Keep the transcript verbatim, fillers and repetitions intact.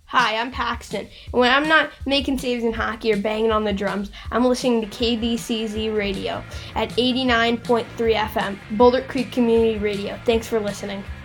Hi, I'm Paxton, and when I'm not making saves in hockey or banging on the drums, I'm listening to K B C Z Radio at eighty-nine point three F M, Boulder Creek Community Radio. Thanks for listening.